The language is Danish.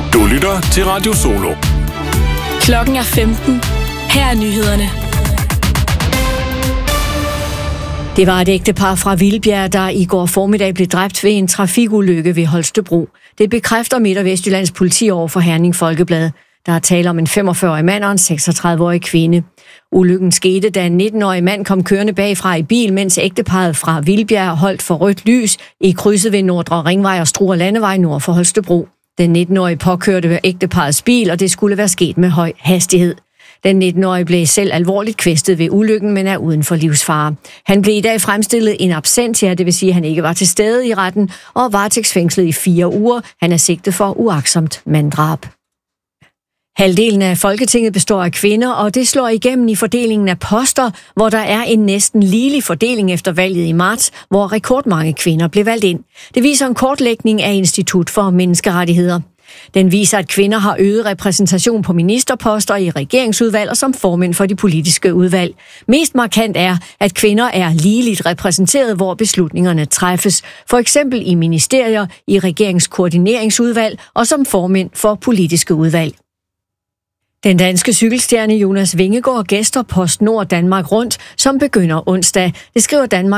Du lytter til Radio Solo. Klokken er 15. Her er nyhederne. Det var et ægtepar fra Vildbjerg, der i går formiddag blev dræbt ved en trafikulykke ved Holstebro. Det bekræfter Midt- og Vestjyllands politi over for Herning Folkeblad. Der er tale om en 45-årig mand og en 36-årig kvinde. Ulykken skete, da en 19-årig mand kom kørende bagfra i bil, mens ægteparret fra Vildbjerg holdt for rødt lys i krydset ved Nordre Ringvej og Struer Landevej nord for Holstebro. Den 19-årige påkørte ved ægteparrets bil, og det skulle være sket med høj hastighed. Den 19-årige blev selv alvorligt kvæstet ved ulykken, men er uden for livsfare. Han blev i dag fremstillet in absentia, det vil sige, at han ikke var til stede i retten, og varetægtsfængslet i 4 uger. Han er sigtet for uagtsomt manddrab. Halvdelen af Folketinget består af kvinder, og det slår igennem i fordelingen af poster, hvor der er en næsten ligelig fordeling efter valget i marts, hvor rekordmange kvinder blev valgt ind. Det viser en kortlægning af Institut for Menneskerettigheder. Den viser, at kvinder har øget repræsentation på ministerposter i regeringsudvalg og som formænd for de politiske udvalg. Mest markant er, at kvinder er ligeligt repræsenteret, hvor beslutningerne træffes. For eksempel i ministerier, i regeringskoordineringsudvalg og som formænd for politiske udvalg. Den danske cykelstjerne Jonas Vingegaard gæster PostNord Danmark Rundt, som begynder onsdag. Det skriver Danmark